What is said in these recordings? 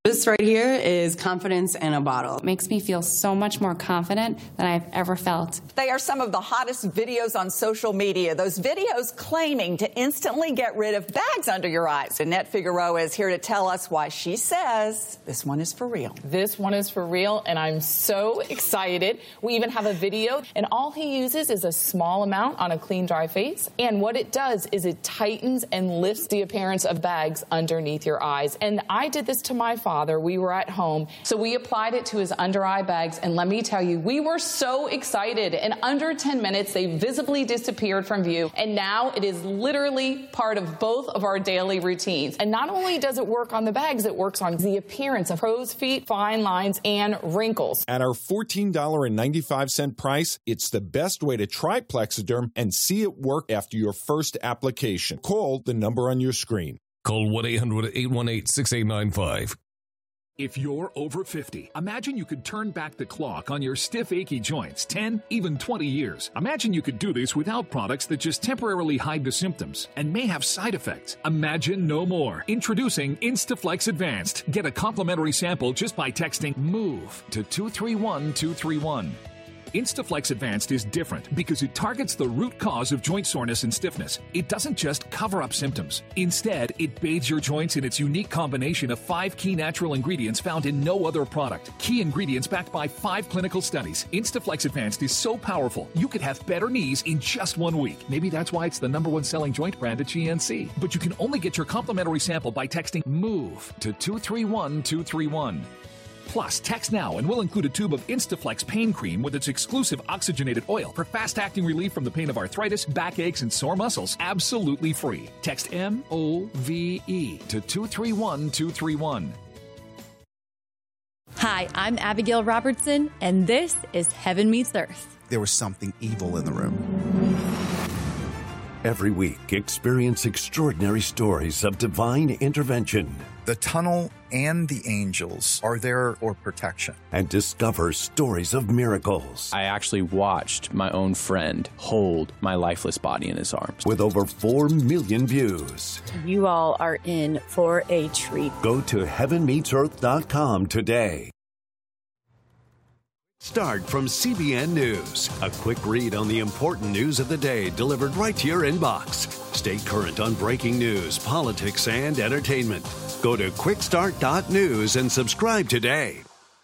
This right here is confidence in a bottle. It makes me feel so much more confident than I've ever felt. They are some of the hottest videos on social media. Those videos claiming to instantly get rid of bags under your eyes. Annette Figueroa is here to tell us why she says this one is for real. This one is for real, and I'm so excited. We even have a video, and all he uses is a small amount on a clean, dry face. And what it does is it tightens and lifts the appearance of bags underneath your eyes. And I did this to my father. We were at home, so we applied it to his under eye bags, and let me tell you, we were so excited. In under 10 minutes, they visibly disappeared from view, and now it is literally part of both of our daily routines. And not only does it work on the bags, it works on the appearance of crow's feet, fine lines, and wrinkles. At our $14.95 price, it's the best way to try Plexiderm and see it work after your first application. Call the number on your screen. Call 1-800-818-6895. If you're over 50, imagine you could turn back the clock on your stiff, achy joints 10, even 20 years. Imagine you could do this without products that just temporarily hide the symptoms and may have side effects. Imagine no more. Introducing Instaflex Advanced. Get a complimentary sample just by texting MOVE to 231231. Instaflex Advanced is different because it targets the root cause of joint soreness and stiffness. It doesn't just cover up symptoms. Instead, it bathes your joints in its unique combination of 5 key natural ingredients found in no other product. Key ingredients backed by 5 clinical studies. Instaflex Advanced is so powerful, you could have better knees in just 1 week. Maybe that's why it's the #1 selling joint brand at GNC. But you can only get your complimentary sample by texting MOVE to 231231. Plus, text now and we'll include a tube of Instaflex pain cream with its exclusive oxygenated oil for fast-acting relief from the pain of arthritis, backaches, and sore muscles. Absolutely free. Text MOVE to 231231. Hi, I'm Abigail Robertson, and this is Heaven Meets Earth. There was something evil in the room. Every week, experience extraordinary stories of divine intervention. The tunnel and the angels are there for protection. And discover stories of miracles. I actually watched my own friend hold my lifeless body in his arms. With over 4 million views. You all are in for a treat. Go to heavenmeetsearth.com today. Start from CBN News. A quick read on the important news of the day delivered right to your inbox. Stay current on breaking news, politics, and entertainment. Go to quickstart.news and subscribe today.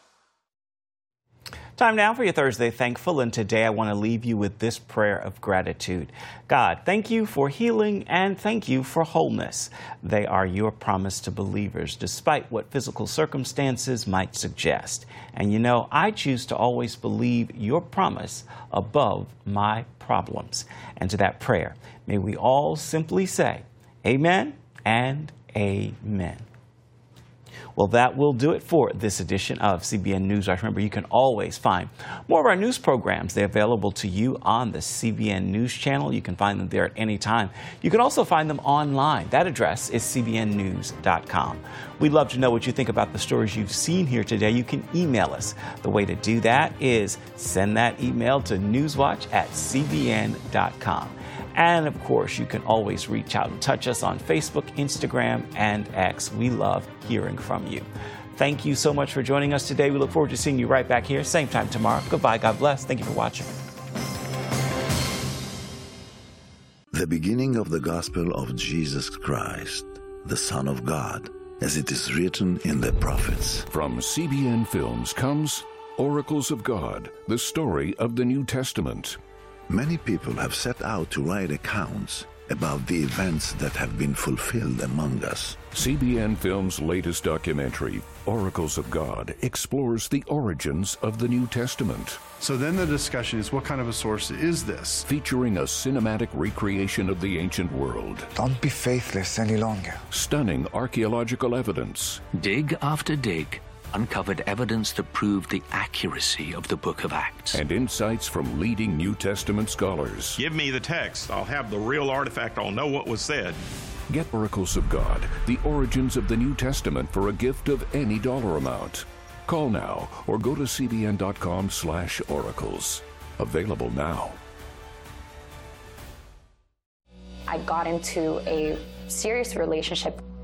Time now for your Thursday Thankful, and today I want to leave you with this prayer of gratitude. God, thank you for healing and thank you for wholeness. They are your promise to believers, despite what physical circumstances might suggest. And you know, I choose to always believe your promise above my problems. And to that prayer, may we all simply say, Amen and Amen. Well, that will do it for this edition of CBN News. Remember, you can always find more of our news programs. They're available to you on the CBN News channel. You can find them there at any time. You can also find them online. That address is cbnnews.com. We'd love to know what you think about the stories you've seen here today. You can email us. The way to do that is send that email to newswatch@cbn.com. And, of course, you can always reach out and touch us on Facebook, Instagram, and X. We love hearing from you. Thank you so much for joining us today. We look forward to seeing you right back here, same time tomorrow. Goodbye. God bless. Thank you for watching. The beginning of the gospel of Jesus Christ, the Son of God, as it is written in the prophets. From CBN Films comes Oracles of God, the story of the New Testament. Many people have set out to write accounts about the events that have been fulfilled among us. CBN Films' latest documentary, Oracles of God, explores the origins of the New Testament. So then the discussion is, what kind of a source is this? Featuring a cinematic recreation of the ancient world. Don't be faithless any longer. Stunning archaeological evidence. Dig after dig uncovered evidence that proved the accuracy of the Book of Acts. And insights from leading New Testament scholars. Give me the text. I'll have the real artifact. I'll know what was said. Get Oracles of God, the origins of the New Testament for a gift of any dollar amount. Call now or go to cbn.com/oracles. Available now. I got into a serious relationship.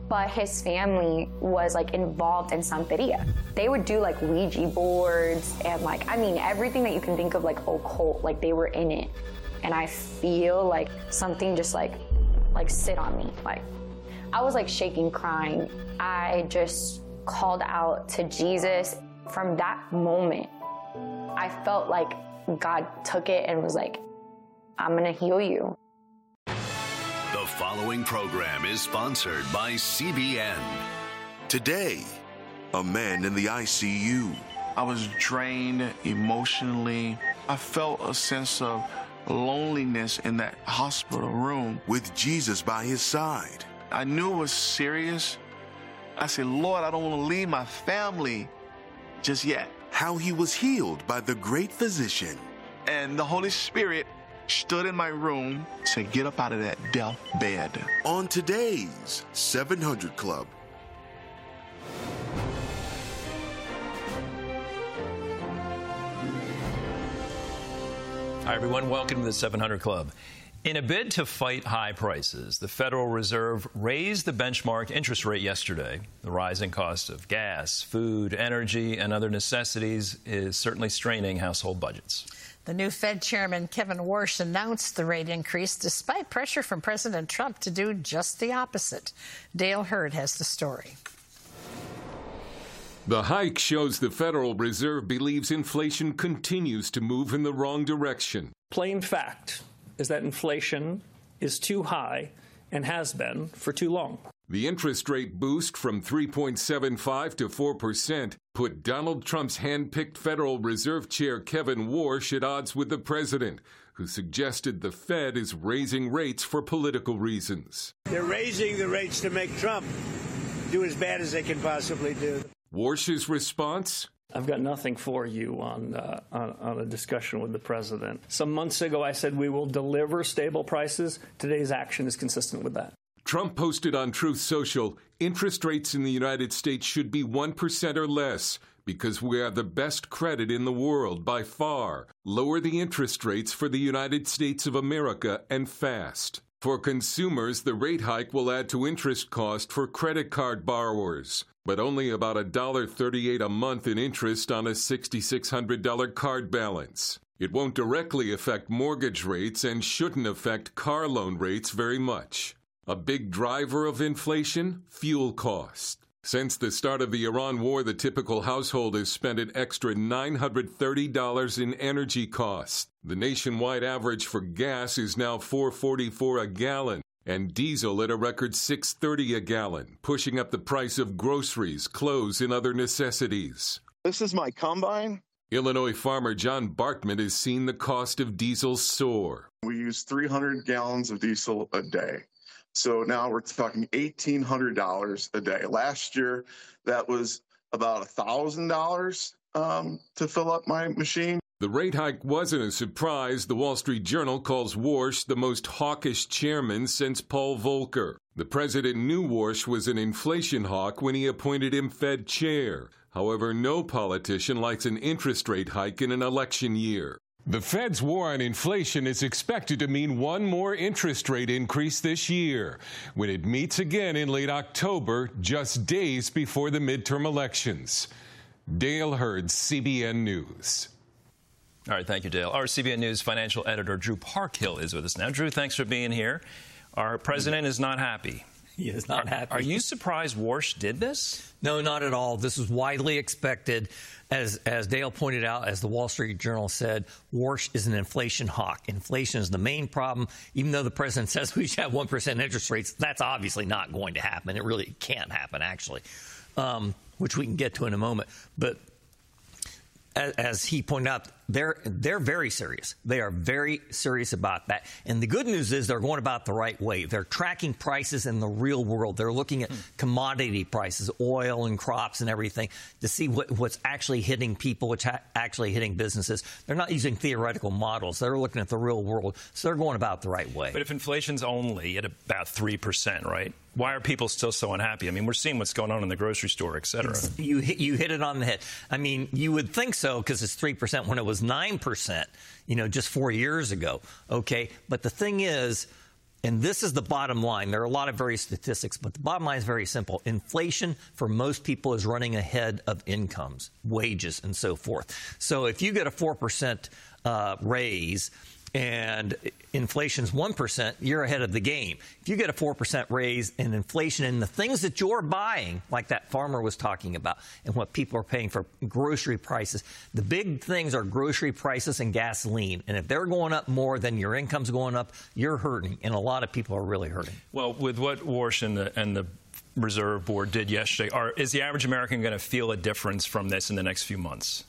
but his family was like involved in Santeria. They would do like Ouija boards and like, I mean, everything that you can think of like occult, like they were in it. And I feel like something just like sit on me. Like I was like shaking, crying. I just called out to Jesus. From that moment, I felt like God took it and was like, I'm gonna heal you. The following program is sponsored by CBN. Today, a man in the ICU. I was drained emotionally. I felt a sense of loneliness in that hospital room. With Jesus by his side. I knew it was serious. I said, Lord, I don't want to leave my family just yet. How he was healed by the great physician. And the Holy Spirit stood in my room, said, get up out of that death bed. On today's 700 Club. Hi, everyone. Welcome to the 700 Club. In a bid to fight high prices, the Federal Reserve raised the benchmark interest rate yesterday. The rising cost of gas, food, energy, and other necessities is certainly straining household budgets. The new Fed chairman, Kevin Warsh, announced the rate increase despite pressure from President Trump to do just the opposite. Dale Hurd has the story. The hike shows the Federal Reserve believes inflation continues to move in the wrong direction. Plain fact is that inflation is too high and has been for too long. The interest rate boost from 3.75 to 4% put Donald Trump's hand-picked Federal Reserve Chair Kevin Warsh at odds with the president, who suggested the Fed is raising rates for political reasons. They're raising the rates to make Trump do as bad as they can possibly do. Warsh's response? I've got nothing for you on a discussion with the president. Some months ago, I said we will deliver stable prices. Today's action is consistent with that. Trump posted on Truth Social, interest rates in the United States should be 1% or less because we are the best credit in the world by far. Lower the interest rates for the United States of America and fast. For consumers, the rate hike will add to interest cost for credit card borrowers, but only about $1.38 a month in interest on a $6,600 card balance. It won't directly affect mortgage rates and shouldn't affect car loan rates very much. A big driver of inflation? Fuel cost. Since the start of the Iran war, the typical household has spent an extra $930 in energy costs. The nationwide average for gas is now $4.44 a gallon, and diesel at a record $6.30 a gallon, pushing up the price of groceries, clothes, and other necessities. This is my combine. Illinois farmer John Bartman has seen the cost of diesel soar. We use 300 gallons of diesel a day. So now we're talking $1,800 a day. Last year, that was about $1,000 to fill up my machine. The rate hike wasn't a surprise. The Wall Street Journal calls Warsh the most hawkish chairman since Paul Volcker. The president knew Warsh was an inflation hawk when he appointed him Fed chair. However, no politician likes an interest rate hike in an election year. The Fed's war on inflation is expected to mean one more interest rate increase this year, when it meets again in late October, just days before the midterm elections. Dale Hurd, CBN News. All right, thank you, Dale. Our CBN News financial editor, Drew Parkhill, is with us now. Drew, thanks for being here. Our president is not happy. He is not happy. Are you surprised Warsh did this? No, not at all. This was widely expected. As Dale pointed out, as the Wall Street Journal said, Warsh is an inflation hawk. Inflation is the main problem. Even though the president says we should have 1% interest rates, that's obviously not going to happen. It really can't happen, actually, which we can get to in a moment. But as he pointed out, they're very serious. They are very serious about that. And the good news is they're going about the right way. They're tracking prices in the real world. They're looking at commodity prices, oil and crops and everything, to see what's actually hitting people, what's actually hitting businesses. They're not using theoretical models. They're looking at the real world. So they're going about the right way. But if inflation's only at about 3%, right? Why are people still so unhappy? I mean, we're seeing what's going on in the grocery store, et cetera. You hit it on the head. I mean, you would think so because it's 3% when it was 9%, just 4 years ago. Okay. But the thing is, And this is the bottom line. There are a lot of various statistics, but the bottom line is very simple. Inflation for most people is running ahead of incomes, wages, and so forth. So if you get a 4% raise and inflation's 1%, you're ahead of the game. If you get a 4% raise in inflation and the things that you're buying, like that farmer was talking about, and what people are paying for grocery prices, the big things are grocery prices and gasoline. And if they're going up more than your income's going up, you're hurting. And a lot of people are really hurting. Well, with what Warsh and the Reserve Board did yesterday, is the average American going to feel a difference from this in the next few months?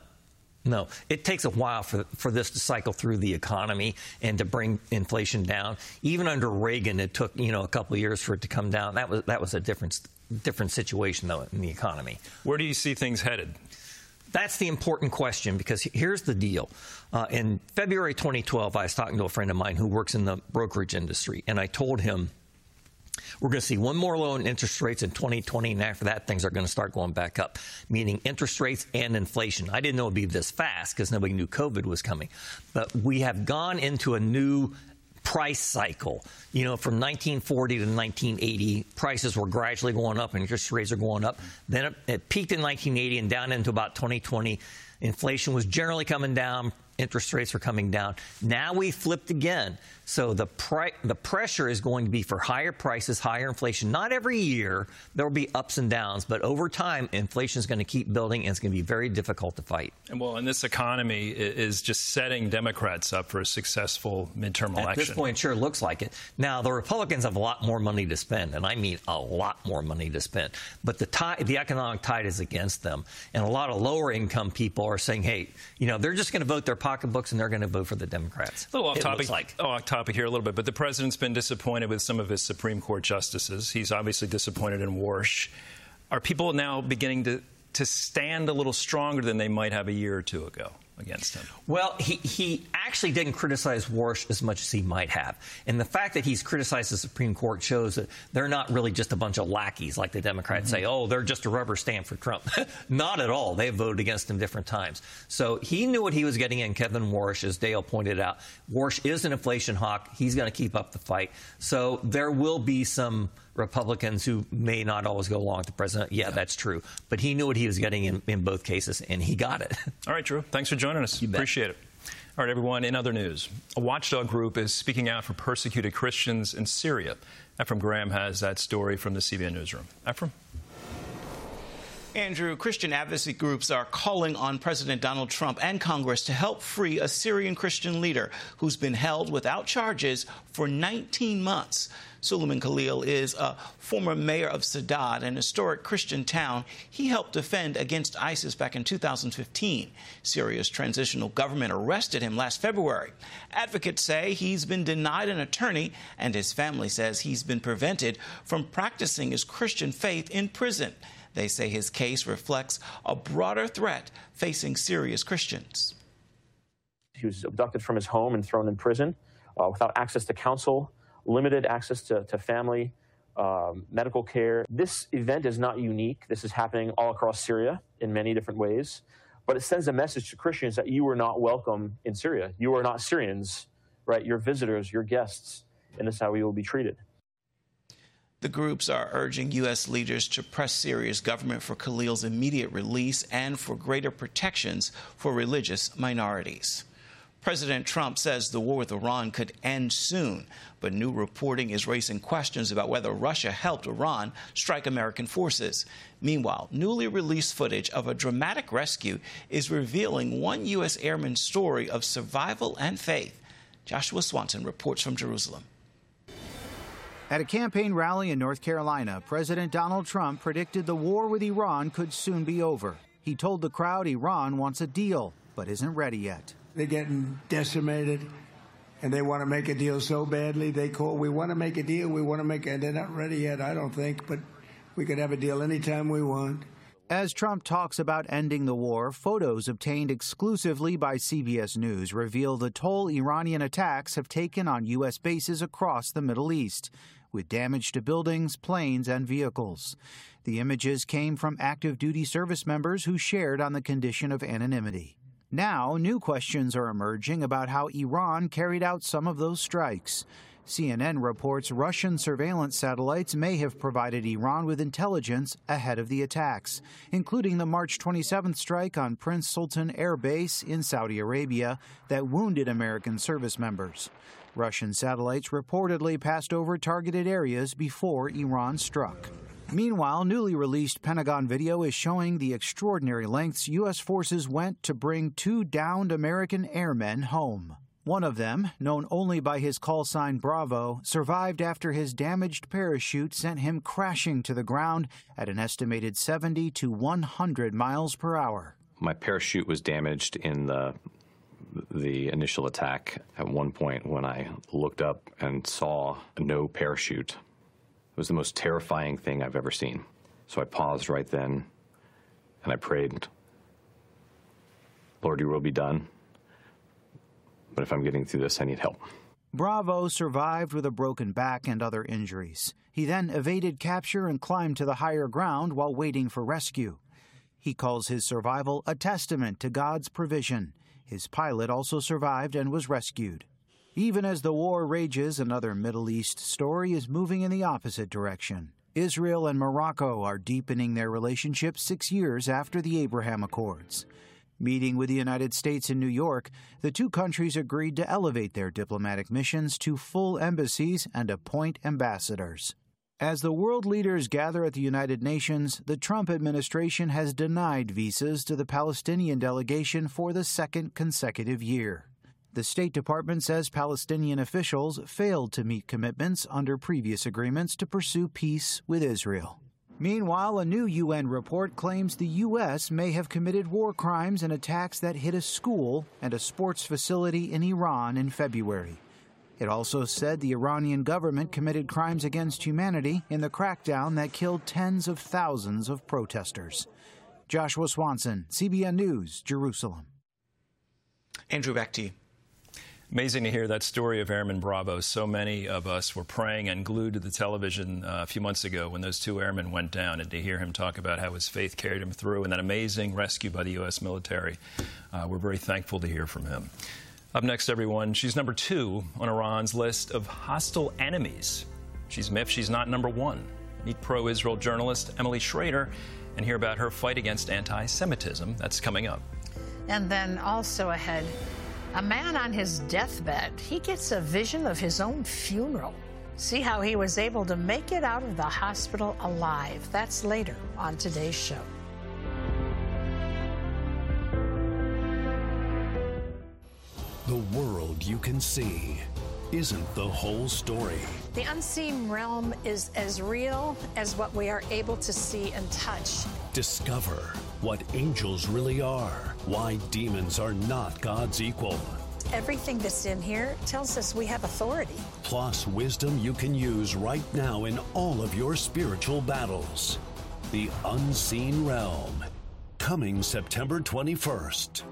No, it takes a while for this to cycle through the economy and to bring inflation down. Even under Reagan, it took a couple of years for it to come down. That was a different situation though in the economy. Where do you see things headed? That's the important question, because here's the deal. In February 2012, I was talking to a friend of mine who works in the brokerage industry, and I told him, we're going to see one more low in interest rates in 2020, and after that, things are going to start going back up, meaning interest rates and inflation. I didn't know it would be this fast because nobody knew COVID was coming. But we have gone into a new price cycle. From 1940 to 1980, prices were gradually going up and interest rates are going up. Then it peaked in 1980 and down into about 2020. Inflation was generally coming down. Interest rates are coming down. Now we flipped again. So the pressure is going to be for higher prices, higher inflation. Not every year. There will be ups and downs. But over time, inflation is going to keep building, and it's going to be very difficult to fight. And this economy is just setting Democrats up for a successful midterm election. At this point, it sure looks like it. Now, the Republicans have a lot more money to spend, and I mean a lot more money to spend. But the economic tide is against them. And a lot of lower-income people are saying, hey, they're just going to vote their pocketbooks, and they're going to vote for the Democrats. A little off topic here a little bit, but the president's been disappointed with some of his Supreme Court justices. He's obviously disappointed in Warsh. Are people now beginning to stand a little stronger than they might have a year or two ago against him? Well, he actually didn't criticize Warsh as much as he might have. And the fact that he's criticized the Supreme Court shows that they're not really just a bunch of lackeys like the Democrats say, oh, they're just a rubber stamp for Trump. Not at all. They voted against him different times. So he knew what he was getting in Kevin Warsh, as Dale pointed out. Warsh is an inflation hawk. He's going to keep up the fight. So there will be some Republicans who may not always go along with the president. Yeah, that's true. But he knew what he was getting in both cases, and he got it. All right, Drew. Thanks for joining us. Appreciate it. All right, everyone. In other news, a watchdog group is speaking out for persecuted Christians in Syria. Ephraim Graham has that story from the CBN Newsroom. Ephraim? Andrew, Christian advocacy groups are calling on President Donald Trump and Congress to help free a Syrian Christian leader who's been held without charges for 19 months. Suleiman Khalil is a former mayor of Saadad, an historic Christian town he helped defend against ISIS back in 2015. Syria's transitional government arrested him last February. Advocates say he's been denied an attorney, and his family says he's been prevented from practicing his Christian faith in prison. They say his case reflects a broader threat facing Syria's Christians. He was abducted from his home and thrown in prison without access to counsel, limited access to family, medical care. This event is not unique. This is happening all across Syria in many different ways. But it sends a message to Christians that you are not welcome in Syria. You are not Syrians, right? You're visitors, you're guests, and this is how we will be treated. The groups are urging U.S. leaders to press Syria's government for Khalil's immediate release and for greater protections for religious minorities. President Trump says the war with Iran could end soon, but new reporting is raising questions about whether Russia helped Iran strike American forces. Meanwhile, newly released footage of a dramatic rescue is revealing one U.S. airman's story of survival and faith. Joshua Swanson reports from Jerusalem. At a campaign rally in North Carolina, President Donald Trump predicted the war with Iran could soon be over. He told the crowd Iran wants a deal, but isn't ready yet. They're getting decimated, and they want to make a deal so badly. We want to make a deal, and they're not ready yet, I don't think, but we could have a deal anytime we want. As Trump talks about ending the war, photos obtained exclusively by CBS News reveal the toll Iranian attacks have taken on U.S. bases across the Middle East, with damage to buildings, planes, and vehicles. The images came from active duty service members who shared on the condition of anonymity. Now, new questions are emerging about how Iran carried out some of those strikes. CNN reports Russian surveillance satellites may have provided Iran with intelligence ahead of the attacks, including the March 27th strike on Prince Sultan Air Base in Saudi Arabia that wounded American service members. Russian satellites reportedly passed over targeted areas before Iran struck. Meanwhile, newly released Pentagon video is showing the extraordinary lengths U.S. forces went to bring 2 downed American airmen home. One of them, known only by his call sign Bravo, survived after his damaged parachute sent him crashing to the ground at an estimated 70 to 100 miles per hour. My parachute was damaged in the initial attack. At one point, when I looked up and saw no parachute, it was the most terrifying thing I've ever seen. So I paused right then, and I prayed, Lord, your will be done. But if I'm getting through this, I need help. Bravo survived with a broken back and other injuries. He then evaded capture and climbed to the higher ground while waiting for rescue. He calls his survival a testament to God's provision. His pilot also survived and was rescued. Even as the war rages, another Middle East story is moving in the opposite direction. Israel and Morocco are deepening their relationship 6 years after the Abraham Accords. Meeting with the United States in New York, the two countries agreed to elevate their diplomatic missions to full embassies and appoint ambassadors. As the world leaders gather at the United Nations, the Trump administration has denied visas to the Palestinian delegation for the second consecutive year. The State Department says Palestinian officials failed to meet commitments under previous agreements to pursue peace with Israel. Meanwhile, a new UN report claims the U.S. may have committed war crimes and attacks that hit a school and a sports facility in Iran in February. It also said the Iranian government committed crimes against humanity in the crackdown that killed tens of thousands of protesters. Joshua Swanson, CBN News, Jerusalem. Andrew, back to you. Amazing to hear that story of Airman Bravo. So many of us were praying and glued to the television a few months ago when those 2 airmen went down, and to hear him talk about how his faith carried him through and that amazing rescue by the U.S. military. We're very thankful to hear from him. Up next, everyone, she's number 2 on Iran's list of hostile enemies. She's miffed she's not number 1. Meet pro-Israel journalist Emily Schrader and hear about her fight against anti-Semitism. That's coming up. And then also ahead, a man on his deathbed, he gets a vision of his own funeral. See how he was able to make it out of the hospital alive. That's later on today's show. The world you can see isn't the whole story. The unseen realm is as real as what we are able to see and touch. Discover what angels really are, why demons are not God's equal. Everything that's in here tells us we have authority. Plus wisdom you can use right now in all of your spiritual battles. The Unseen Realm, coming September 21st.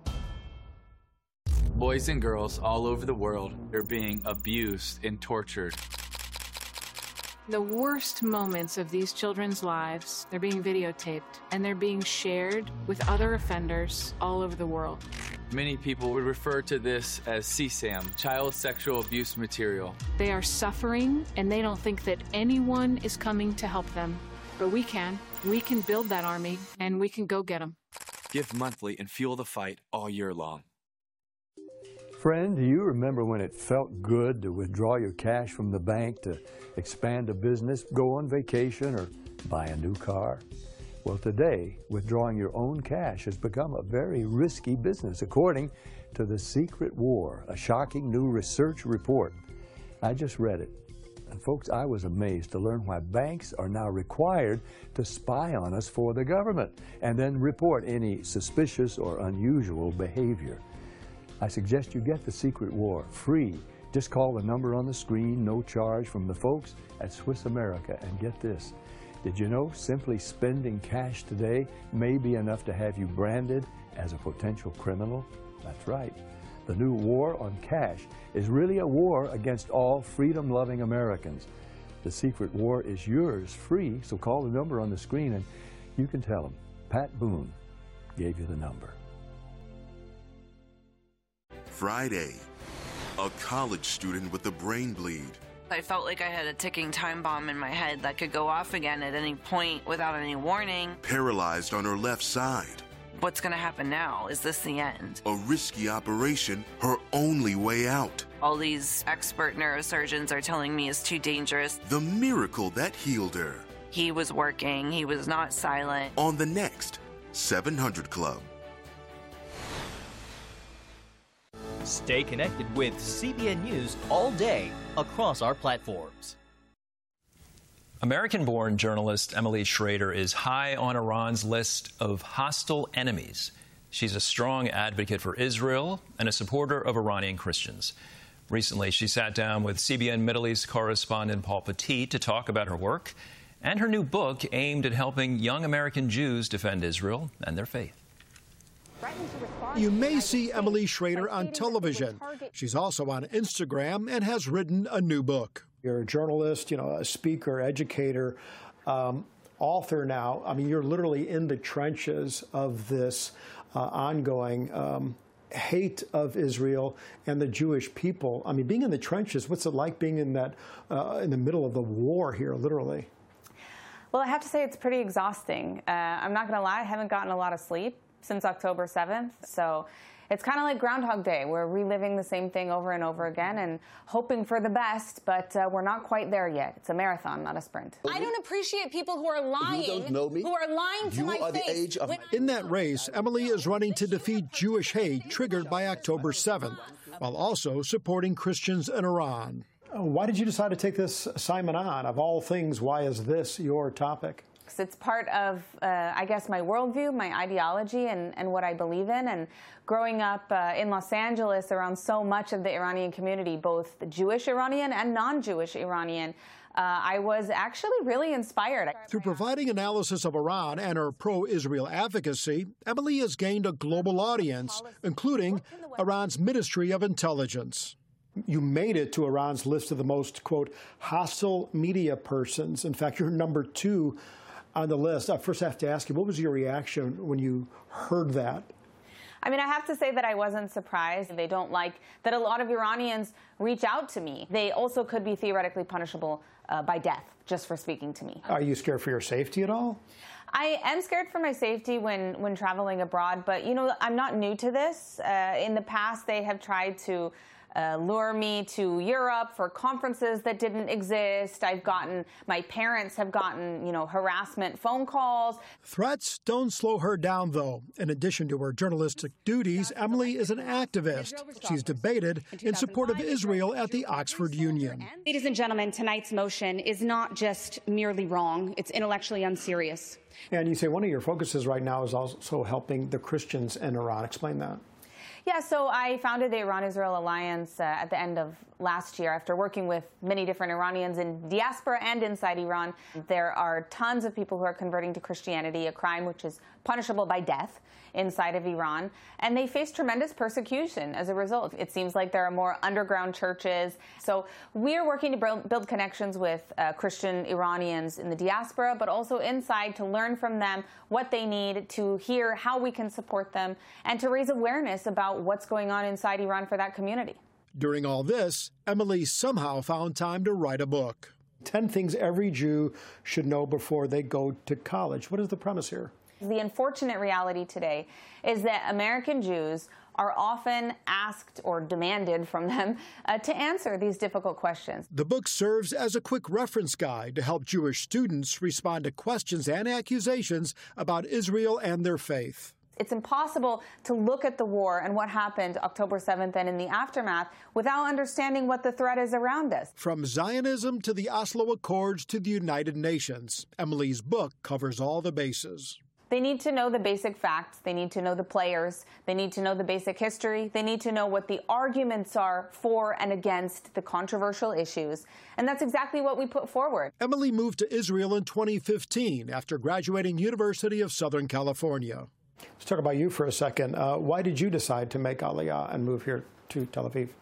Boys and girls all over the world are being abused and tortured. The worst moments of these children's lives, they're being videotaped and they're being shared with other offenders all over the world. Many people would refer to this as CSAM, child sexual abuse material. They are suffering and they don't think that anyone is coming to help them. But we can. We can build that army and we can go get them. Give monthly and fuel the fight all year long. Friend, do you remember when it felt good to withdraw your cash from the bank to expand a business, go on vacation, or buy a new car? Well, today, withdrawing your own cash has become a very risky business, according to The Secret War, a shocking new research report. I just read it. And folks, I was amazed to learn why banks are now required to spy on us for the government and then report any suspicious or unusual behavior. I suggest you get The Secret War free. Just call the number on the screen, no charge, from the folks at Swiss America. And get this, did you know simply spending cash today may be enough to have you branded as a potential criminal? That's right. The new war on cash is really a war against all freedom-loving Americans. The Secret War is yours free, so call the number on the screen and you can tell them Pat Boone gave you the number. Friday, a college student with a brain bleed. I felt like I had a ticking time bomb in my head that could go off again at any point without any warning. Paralyzed on her left side. What's going to happen now? Is this the end? A risky operation, her only way out. All these expert neurosurgeons are telling me it's too dangerous. The miracle that healed her. He was working. He was not silent. On the next 700 Club. Stay connected with CBN News all day across our platforms. American-born journalist Emily Schrader is high on Iran's list of hostile enemies. She's a strong advocate for Israel and a supporter of Iranian Christians. Recently, she sat down with CBN Middle East correspondent Paul Petit to talk about her work and her new book aimed at helping young American Jews defend Israel and their faith. You may see Emily Schrader on television. She's also on Instagram and has written a new book. You're a journalist, a speaker, educator, author now. I mean, you're literally in the trenches of this ongoing hate of Israel and the Jewish people. I mean, being in the trenches, what's it like being in that in the middle of the war here, literally? Well, I have to say it's pretty exhausting. I'm not going to lie, I haven't gotten a lot of sleep since October 7th. So it's kind of like Groundhog Day. We're reliving the same thing over and over again and hoping for the best, but we're not quite there yet. It's a marathon, not a sprint. I don't appreciate people who are lying, you don't know me. who are lying to my face. In that race, Emily is running to defeat Jewish hate triggered by October 7th, while also supporting Christians in Iran. Why did you decide to take this assignment on? Of all things, why is this your topic? It's part of, I guess, my worldview, my ideology, and what I believe in. And growing up in Los Angeles around so much of the Iranian community, both Jewish Iranian and non-Jewish Iranian, I was actually really inspired. Through providing analysis of Iran and her pro-Israel advocacy, Emily has gained a global audience, including Iran's Ministry of Intelligence. You made it to Iran's list of the most, quote, hostile media persons. In fact, you're number 2 on the list. I first have to ask you, what was your reaction when you heard that? I mean, I have to say that I wasn't surprised. They don't like that a lot of Iranians reach out to me. They also could be theoretically punishable by death just for speaking to me. Are you scared for your safety at all? I am scared for my safety when traveling abroad, but, I'm not new to this. In the past, they have tried to lure me to Europe for conferences that didn't exist. My parents have gotten, harassment phone calls. Threats don't slow her down, though. In addition to her journalistic duties, Emily is an activist. She's debated in support of Israel at the Oxford Union. Ladies and gentlemen, tonight's motion is not just merely wrong, it's intellectually unserious. And you say one of your focuses right now is also helping the Christians in Iran. Explain that. Yeah, so I founded the Iran-Israel Alliance at the end of last year after working with many different Iranians in diaspora and inside Iran. There are tons of people who are converting to Christianity, a crime which is punishable by death inside of Iran, and they face tremendous persecution as a result. It seems like there are more underground churches. So we're working to build connections with Christian Iranians in the diaspora, but also inside to learn from them what they need, to hear how we can support them, and to raise awareness about what's going on inside Iran for that community. During all this, Emily somehow found time to write a book. 10 things every Jew should know before they go to college. What is the premise here? The unfortunate reality today is that American Jews are often asked or demanded from them to answer these difficult questions. The book serves as a quick reference guide to help Jewish students respond to questions and accusations about Israel and their faith. It's impossible to look at the war and what happened October 7th and in the aftermath without understanding what the threat is around us. From Zionism to the Oslo Accords to the United Nations, Emily's book covers all the bases. They need to know the basic facts. They need to know the players. They need to know the basic history. They need to know what the arguments are for and against the controversial issues. And that's exactly what we put forward. Emily moved to Israel in 2015 after graduating University of Southern California. Let's talk about you for a second. Why did you decide to make Aliyah and move here to Tel Aviv?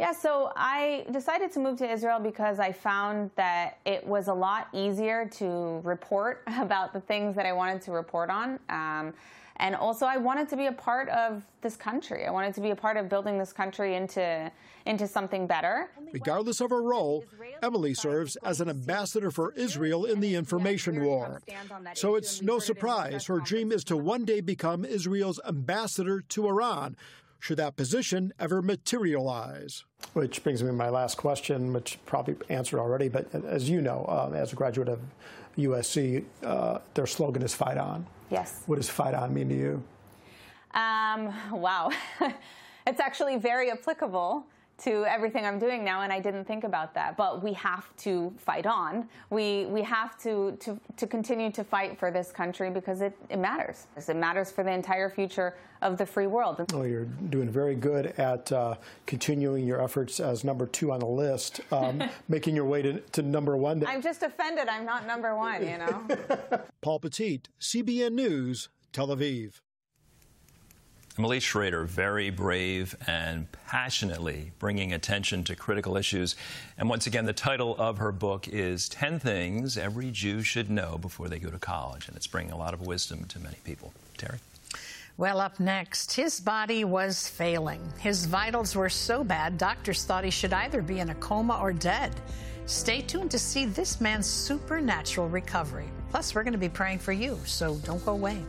Yeah, so I decided to move to Israel because I found that it was a lot easier to report about the things that I wanted to report on. And also I wanted to be a part of this country. I wanted to be a part of building this country into something better. Regardless of her role, Emily serves as an ambassador for Israel in the information war. So it's no surprise her dream is to one day become Israel's ambassador to Iran, should that position ever materialize. Which brings me to my last question, which probably answered already, but as you know, as a graduate of USC, their slogan is Fight On. Yes. What does Fight On mean to you? Wow. It's actually very applicable to everything I'm doing now, and I didn't think about that. But we have to fight on. We have to continue to fight for this country because it matters. It matters for the entire future of the free world. Well, you're doing very good at continuing your efforts as number 2 on the list, making your way to number 1. I'm just offended I'm not number 1, you know. Paul Petit, CBN News, Tel Aviv. Emily Schrader, very brave and passionately bringing attention to critical issues. And once again, the title of her book is 10 Things Every Jew Should Know Before They Go to College. And it's bringing a lot of wisdom to many people. Terry? Well, up next, his body was failing. His vitals were so bad, doctors thought he should either be in a coma or dead. Stay tuned to see this man's supernatural recovery. Plus, we're going to be praying for you, so don't go away.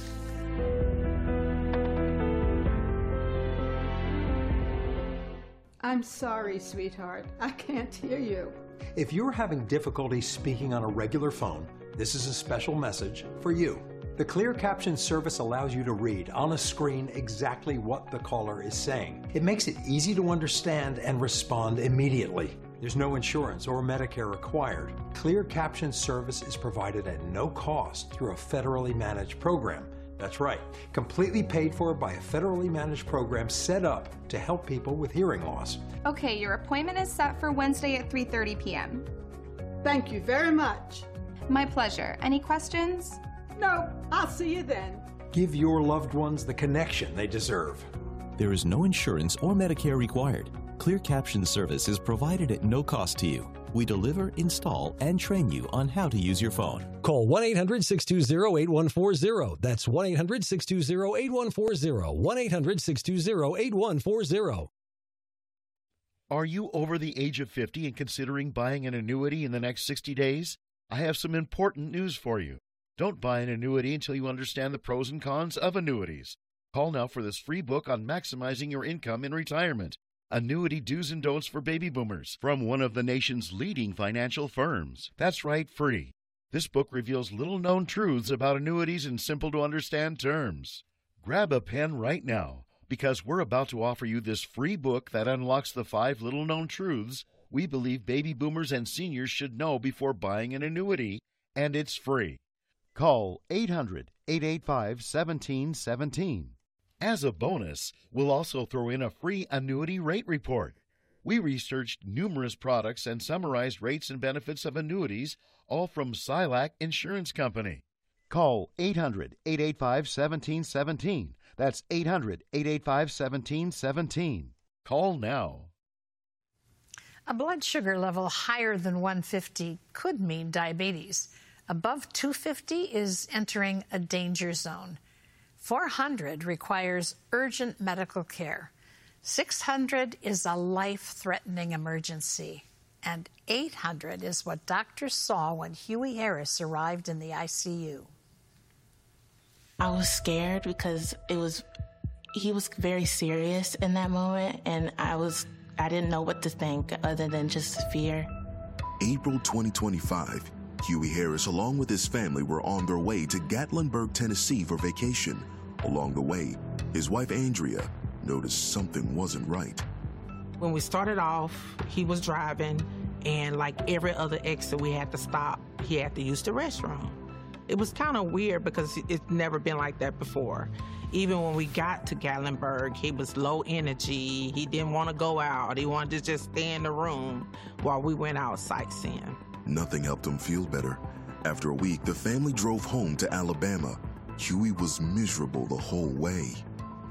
I'm sorry, sweetheart. I can't hear you. If you're having difficulty speaking on a regular phone, this is a special message for you. The Clear Caption service allows you to read on a screen exactly what the caller is saying. It makes it easy to understand and respond immediately. There's no insurance or Medicare required. Clear Caption service is provided at no cost through a federally managed program. That's right, completely paid for by a federally managed program set up to help people with hearing loss. Okay, your appointment is set for Wednesday at 3:30 p.m. Thank you very much. My pleasure. Any questions? No, I'll see you then. Give your loved ones the connection they deserve. There is no insurance or Medicare required. Clear Caption service is provided at no cost to you. We deliver, install, and train you on how to use your phone. Call 1-800-620-8140. That's 1-800-620-8140. 1-800-620-8140. Are you over the age of 50 and considering buying an annuity in the next 60 days? I have some important news for you. Don't buy an annuity until you understand the pros and cons of annuities. Call now for this free book on maximizing your income in retirement. Annuity Do's and Don'ts for Baby Boomers from one of the nation's leading financial firms. That's right, free. This book reveals little-known truths about annuities in simple-to-understand terms. Grab a pen right now, because we're about to offer you this free book that unlocks the 5 little-known truths we believe baby boomers and seniors should know before buying an annuity, and it's free. Call 800-885-1717. As a bonus, we'll also throw in a free annuity rate report. We researched numerous products and summarized rates and benefits of annuities, all from Silac Insurance Company. Call 800-885-1717. That's 800-885-1717. Call now. A blood sugar level higher than 150 could mean diabetes. Above 250 is entering a danger zone. 400 requires urgent medical care. 600 is a life-threatening emergency. And 800 is what doctors saw when Huey Harris arrived in the ICU. I was scared because he was very serious in that moment, and I didn't know what to think other than just fear. April 2025, Huey Harris, along with his family, were on their way to Gatlinburg, Tennessee for vacation. Along the way, his wife Andrea noticed something wasn't right. When we started off, he was driving, and like every other exit we had to stop, he had to use the restroom. It was kind of weird because it's never been like that before. Even when we got to Gatlinburg, he was low energy. He didn't want to go out. He wanted to just stay in the room while we went out sightseeing. Nothing helped him feel better. After a week, the family drove home to Alabama. Huey was miserable the whole way.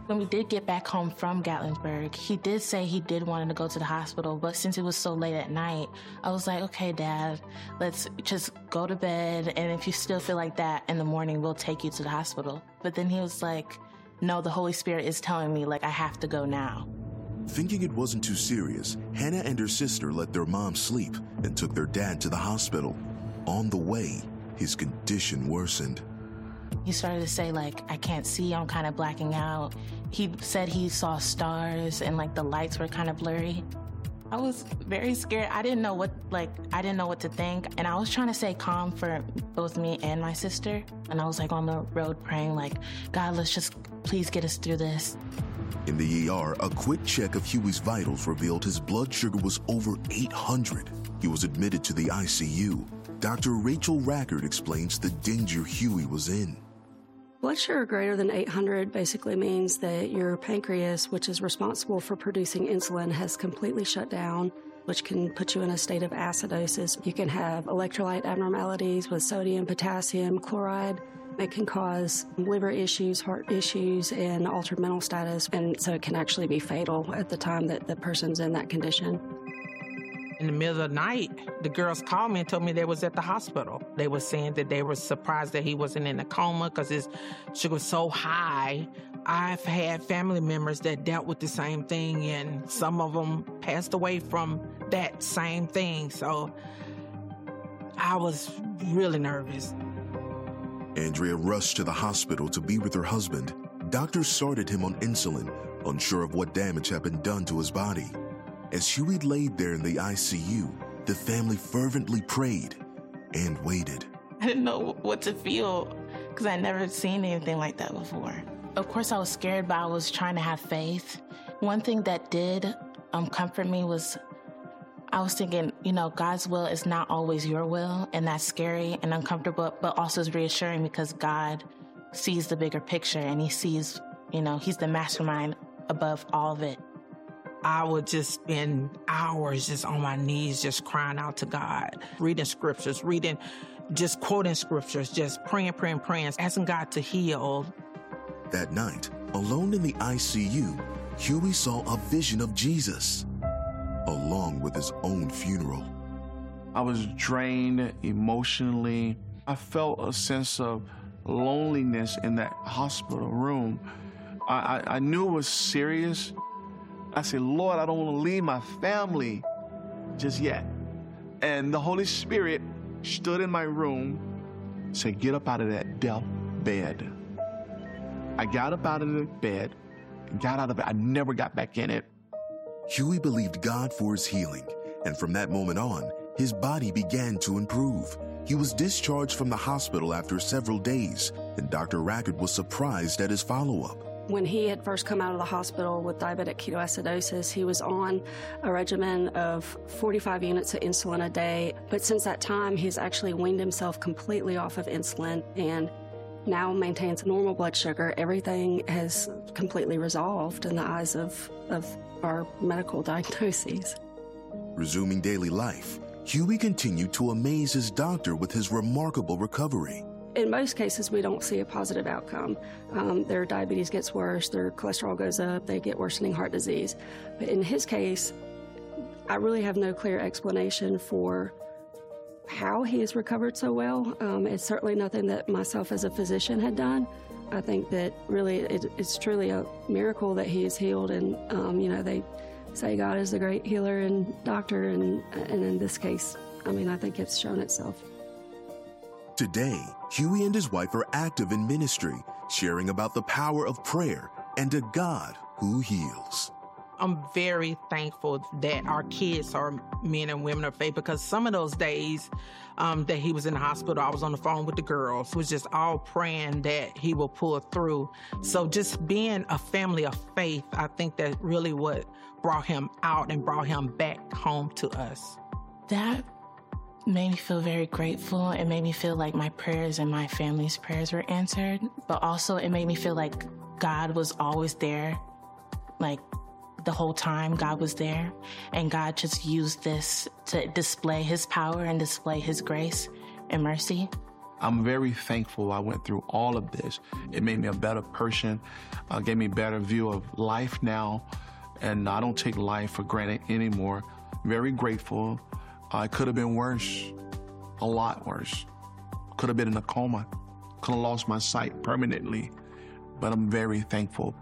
When we did get back home from Gatlinburg, he did say he did want to go to the hospital, but since it was so late at night, I was like, okay, Dad, let's just go to bed, and if you still feel like that in the morning, we'll take you to the hospital. But then he was like, no, the Holy Spirit is telling me, like, I have to go now. Thinking it wasn't too serious, Hannah and her sister let their mom sleep and took their dad to the hospital. On the way, his condition worsened. He started to say, like, I can't see, I'm kind of blacking out. He said he saw stars and, like, the lights were kind of blurry. I was very scared. I didn't know what to think. And I was trying to stay calm for both me and my sister. And I was, like, on the road praying, like, God, let's just please get us through this. In the ER, a quick check of Huey's vitals revealed his blood sugar was over 800. He was admitted to the ICU. Dr. Rachel Rackard explains the danger Huey was in. Blood sugar greater than 800 basically means that your pancreas, which is responsible for producing insulin, has completely shut down, which can put you in a state of acidosis. You can have electrolyte abnormalities with sodium, potassium, chloride. It can cause liver issues, heart issues, and altered mental status, and so it can actually be fatal at the time that the person's in that condition. In the middle of the night, the girls called me and told me they was at the hospital. They were saying that they were surprised that he wasn't in a coma because his sugar was so high. I've had family members that dealt with the same thing, and some of them passed away from that same thing. So I was really nervous. Andrea rushed to the hospital to be with her husband. Doctors started him on insulin, unsure of what damage had been done to his body. As Huey laid there in the ICU, the family fervently prayed and waited. I didn't know what to feel because I'd never seen anything like that before. Of course, I was scared, but I was trying to have faith. One thing that did comfort me was I was thinking, God's will is not always your will, and that's scary and uncomfortable, but also is reassuring because God sees the bigger picture, and he sees, he's the mastermind above all of it. I would just spend hours just on my knees, just crying out to God, reading scriptures, just quoting scriptures, just praying, asking God to heal. That night, alone in the ICU, Huey saw a vision of Jesus, along with his own funeral. I was drained emotionally. I felt a sense of loneliness in that hospital room. I knew it was serious. I said, Lord, I don't want to leave my family just yet. And the Holy Spirit stood in my room, said, get up out of that death bed. I got up out of the bed, got out of it. I never got back in it. Huey believed God for his healing, and from that moment on, his body began to improve. He was discharged from the hospital after several days, and Dr. Rackard was surprised at his follow-up. When he had first come out of the hospital with diabetic ketoacidosis, he was on a regimen of 45 units of insulin a day. But since that time, he's actually weaned himself completely off of insulin and now maintains normal blood sugar. Everything has completely resolved in the eyes of our medical diagnoses. Resuming daily life, Huey continued to amaze his doctor with his remarkable recovery. In most cases, we don't see a positive outcome. Their diabetes gets worse, their cholesterol goes up, they get worsening heart disease. But in his case, I really have no clear explanation for how he has recovered so well. It's certainly nothing that myself as a physician had done. I think that really it's truly a miracle that he is healed, and they say God is the great healer and doctor, and in this case, I think it's shown itself. Today, Huey and his wife are active in ministry, sharing about the power of prayer and a God who heals. I'm very thankful that our kids are men and women of faith, because some of those days that he was in the hospital, I was on the phone with the girls. It was just all praying that he will pull through. So just being a family of faith, I think that really what brought him out and brought him back home to us. That made me feel very grateful. It made me feel like my prayers and my family's prayers were answered, but also it made me feel like God was always there. Like the whole time God was there, and God just used this to display his power and display his grace and mercy. I'm very thankful I went through all of this. It made me a better person, gave me a better view of life now, and I don't take life for granted anymore. Very grateful. It could have been worse, a lot worse. Could have been in a coma, could have lost my sight permanently, but I'm very thankful.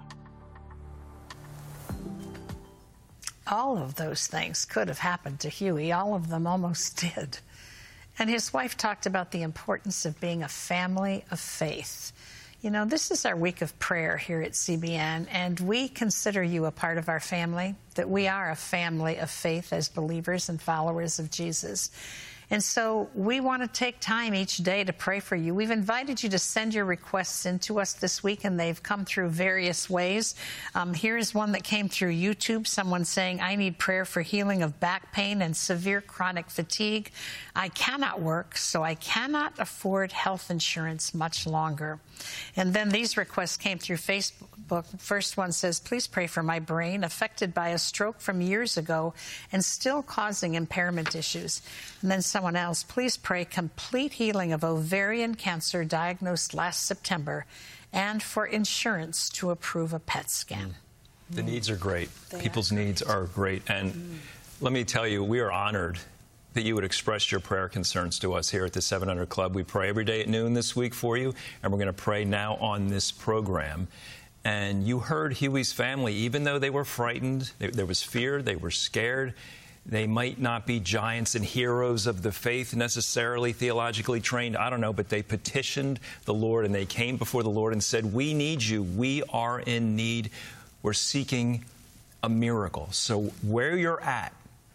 All of those things could have happened to Huey. All of them almost did. And his wife talked about the importance of being a family of faith. You know, this is our week of prayer here at CBN, and we consider you a part of our family, that we are a family of faith as believers and followers of Jesus. And so we want to take time each day to pray for you. We've invited you to send your requests in to us this week, and they've come through various ways. Here's one that came through YouTube. Someone saying, I need prayer for healing of back pain and severe chronic fatigue. I cannot work, so I cannot afford health insurance much longer. And then these requests came through Facebook. First one says, please pray for my brain affected by a stroke from years ago and still causing impairment issues. And then someone else, please pray complete healing of ovarian cancer diagnosed last September and for insurance to approve a PET scan. The needs are great. People's needs are great. And let me tell you, we are honored that you would express your prayer concerns to us here at the 700 Club. We pray every day at noon this week for you, and we're going to pray now on this program. And you heard Huey's family, even though they were frightened, there was fear, they were scared. They might not be giants and heroes of the faith necessarily, theologically trained, I don't know, but they petitioned the Lord and they came before the Lord and said, we need you. We are in need. We're seeking a miracle. So where you're at,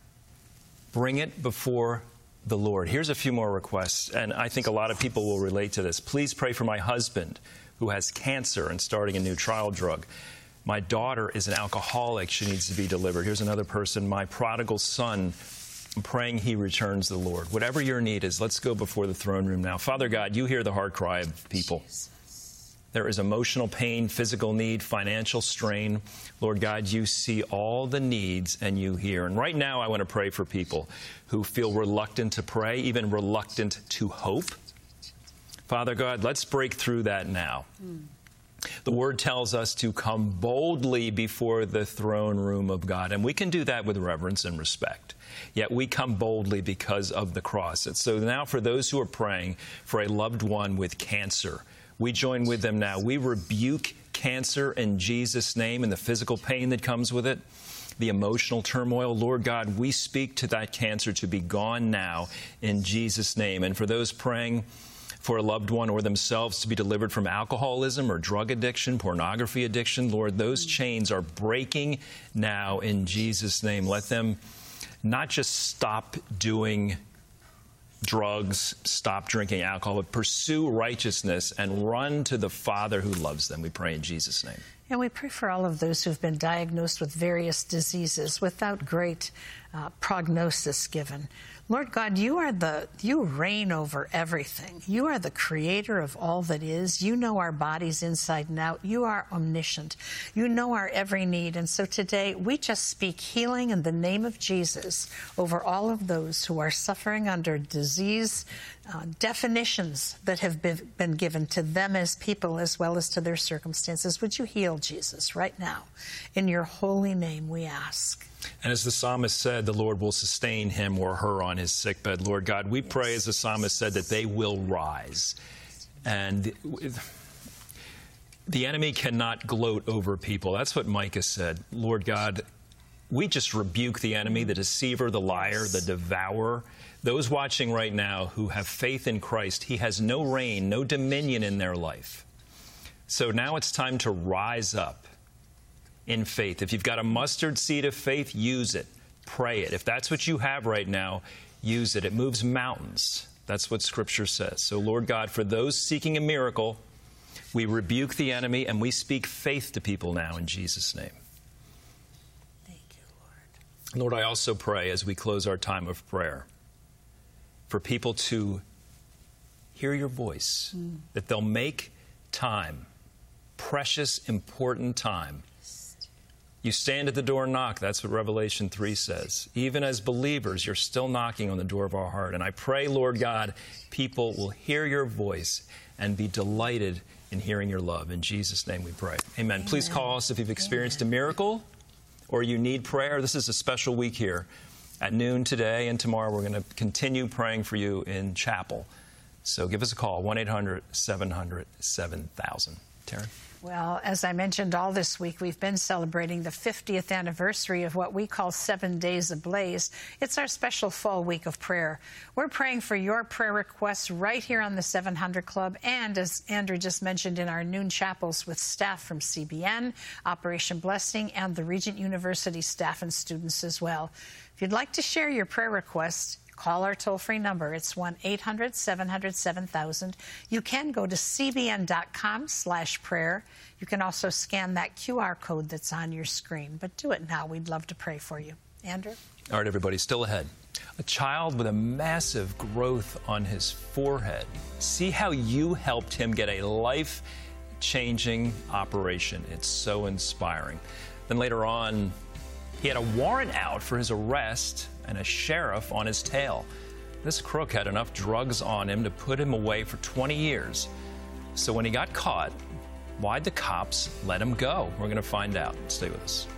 bring it before the Lord. Here's a few more requests, and I think a lot of people will relate to this. Please pray for my husband who has cancer and starting a new trial drug. My daughter is an alcoholic. She needs to be delivered. Here's another person. My prodigal son, I'm praying he returns to the Lord. Whatever your need is, let's go before the throne room now. Father God, you hear the heart cry of people. There is emotional pain, physical need, financial strain. Lord God, you see all the needs and you hear. And right now I want to pray for people who feel reluctant to pray, even reluctant to hope. Father God, let's break through that now. The Word tells us to come boldly before the throne room of God, and we can do that with reverence and respect. Yet we come boldly because of the cross. And so now for those who are praying for a loved one with cancer, we join with them now. We rebuke cancer in Jesus' name and the physical pain that comes with it, the emotional turmoil. Lord God, we speak to that cancer to be gone now in Jesus' name. And for those praying for a loved one or themselves to be delivered from alcoholism or drug addiction, pornography addiction, Lord, those chains are breaking now in Jesus' name. Let them not just stop doing drugs, stop drinking alcohol, but pursue righteousness and run to the Father who loves them. We pray in Jesus' name. And we pray for all of those who've been diagnosed with various diseases without great prognosis given. Lord God, you reign over everything. You are the creator of all that is. You know our bodies inside and out. You are omniscient. You know our every need. And so today we just speak healing in the name of Jesus over all of those who are suffering under disease definitions that have been given to them as people as well as to their circumstances. Would you heal, Jesus, right now? In your holy name we ask. And as the psalmist said, the Lord will sustain him or her on his sickbed. Lord God, we pray, as the psalmist said, that they will rise. And the enemy cannot gloat over people. That's what Micah said. Lord God, we just rebuke the enemy, the deceiver, the liar, the devourer. Those watching right now who have faith in Christ, he has no reign, no dominion in their life. So now it's time to rise up in faith. If you've got a mustard seed of faith, use it. Pray it. If that's what you have right now, use it. It moves mountains. That's what Scripture says. So, Lord God, for those seeking a miracle, we rebuke the enemy and we speak faith to people now in Jesus' name. Thank you, Lord, I also pray as we close our time of prayer for people to hear your voice, that they'll make time, precious, important time. You stand at the door and knock. That's what Revelation 3 says. Even as believers, you're still knocking on the door of our heart. And I pray, Lord God, people will hear your voice and be delighted in hearing your love. In Jesus' name we pray. Amen. Please call us if you've experienced a miracle or you need prayer. This is a special week here. At noon today and tomorrow, we're going to continue praying for you in chapel. So give us a call, 1-800-700-7000. Taryn? Well, as I mentioned, all this week we've been celebrating the 50th anniversary of what we call 7 Days Ablaze. It's our special fall week of prayer. We're praying for your prayer requests right here on the 700 Club and, as Andrew just mentioned, in our noon chapels with staff from CBN, Operation Blessing, and the Regent University staff and students as well. If you'd like to share your prayer requests, call our toll-free number. It's 1-800-700-7000. You can go to cbn.com/prayer. You can also scan that QR code that's on your screen. But do it now. We'd love to pray for you. Andrew? All right, everybody, still ahead. A child with a massive growth on his forehead. See how you helped him get a life-changing operation. It's so inspiring. Then later on, he had a warrant out for his arrest and a sheriff on his tail. This crook had enough drugs on him to put him away for 20 years. So when he got caught, why'd the cops let him go? We're going to find out. Stay with us.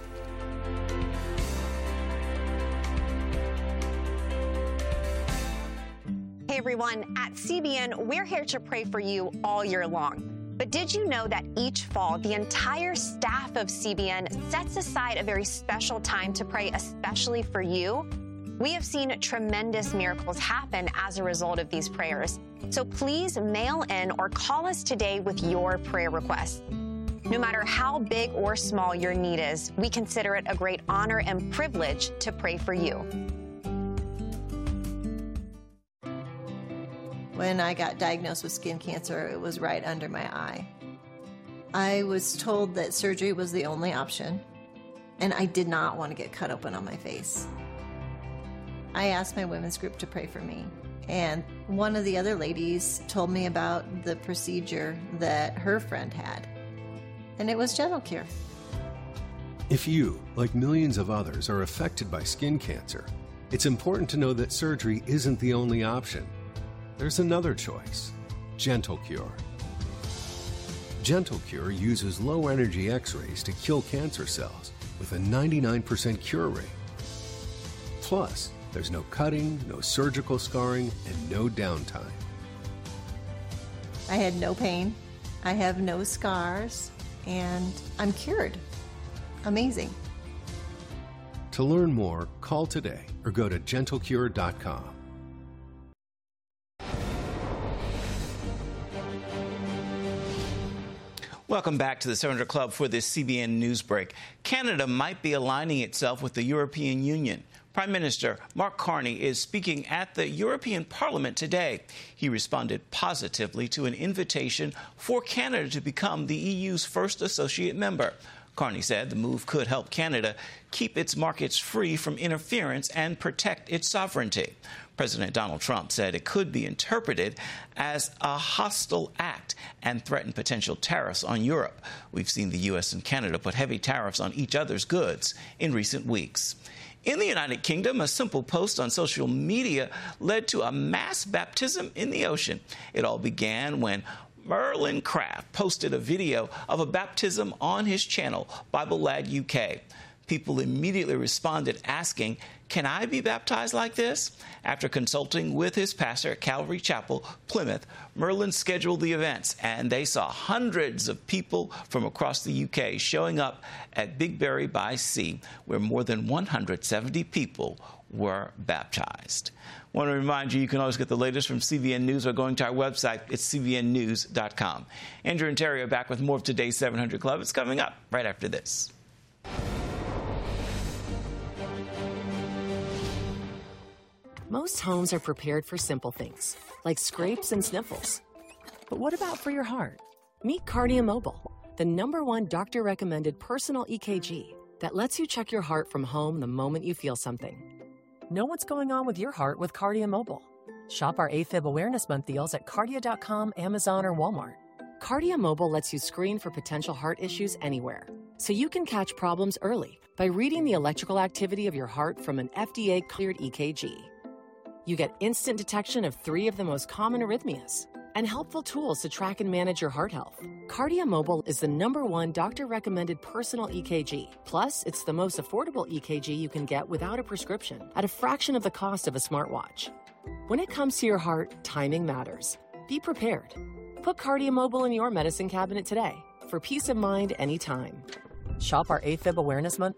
Hey everyone, at CBN, we're here to pray for you all year long. But did you know that each fall, the entire staff of CBN sets aside a very special time to pray especially for you? We have seen tremendous miracles happen as a result of these prayers. So please mail in or call us today with your prayer requests. No matter how big or small your need is, we consider it a great honor and privilege to pray for you. When I got diagnosed with skin cancer, it was right under my eye. I was told that surgery was the only option, and I did not want to get cut open on my face. I asked my women's group to pray for me, and one of the other ladies told me about the procedure that her friend had, and it was Gentle Cure. If you, like millions of others, are affected by skin cancer, it's important to know that surgery isn't the only option. There's another choice, Gentle Cure. Gentle Cure uses low-energy X-rays to kill cancer cells with a 99% cure rate. Plus, there's no cutting, no surgical scarring, and no downtime. I had no pain, I have no scars, and I'm cured. Amazing. To learn more, call today or go to gentlecure.com. Welcome back to the 700 Club for this CBN News Break. Canada might be aligning itself with the European Union. Prime Minister Mark Carney is speaking at the European Parliament today. He responded positively to an invitation for Canada to become the EU's first associate member. Carney said the move could help Canada keep its markets free from interference and protect its sovereignty. President Donald Trump said it could be interpreted as a hostile act and threaten potential tariffs on Europe. We've seen the U.S. and Canada put heavy tariffs on each other's goods in recent weeks. In the United Kingdom, a simple post on social media led to a mass baptism in the ocean. It all began when Merlin Craft posted a video of a baptism on his channel, Bible Lad UK. People immediately responded asking, "Can I be baptized like this?" After consulting with his pastor at Calvary Chapel, Plymouth, Merlin scheduled the events, and they saw hundreds of people from across the UK showing up at Bigbury by Sea, where more than 170 people were baptized. I want to remind you, you can always get the latest from CBN News by going to our website. It's cbnnews.com. Andrew and Terry are back with more of today's 700 Club. It's coming up right after this. Most homes are prepared for simple things, like scrapes and sniffles. But what about for your heart? Meet KardioMobile, the #1 doctor-recommended personal EKG that lets you check your heart from home the moment you feel something. Know what's going on with your heart with KardioMobile. Shop our AFib Awareness Month deals at cardio.com, Amazon, or Walmart. Cardia Mobile lets you screen for potential heart issues anywhere, so you can catch problems early by reading the electrical activity of your heart from an FDA-cleared EKG. You get instant detection of 3 of the most common arrhythmias and helpful tools to track and manage your heart health. Cardia Mobile is the #1 doctor-recommended personal EKG. Plus, it's the most affordable EKG you can get without a prescription at a fraction of the cost of a smartwatch. When it comes to your heart, timing matters. Be prepared. Put Cardia Mobile in your medicine cabinet today for peace of mind anytime. Shop our AFib Awareness Month